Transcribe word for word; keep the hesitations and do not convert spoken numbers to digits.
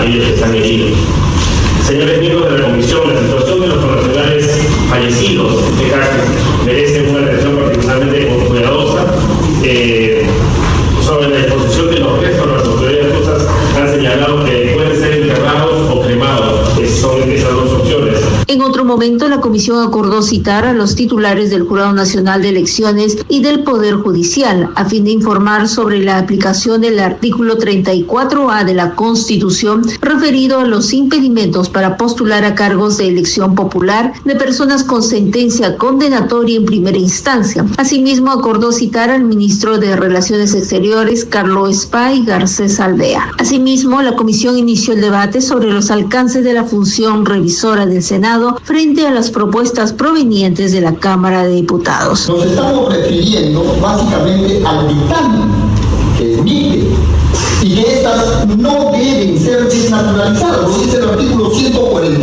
aquellos que están heridos. Señores miembros de la Comisión, la situación de los connacionales fallecidos, en este caso, merece una atención particularmente cuidadosa. Eh, sobre la disposición de los restos, las autoridades rusas han señalado que pueden ser enterrados o cremados, que son esas dos opciones. En otro momento, la comisión acordó citar a los titulares del Jurado Nacional de Elecciones y del Poder Judicial a fin de informar sobre la aplicación del artículo treinta y cuatro A de la Constitución referido a los impedimentos para postular a cargos de elección popular de personas con sentencia condenatoria en primera instancia. Asimismo, acordó citar al ministro de Relaciones Exteriores, Carlos Spay Garcés Alvea. Asimismo, la comisión inició el debate sobre los alcances de la función revisora del Senado frente a las propuestas provenientes de la Cámara de Diputados. Nos estamos refiriendo básicamente al dictamen que emite y que estas no deben ser desnaturalizadas, lo dice el artículo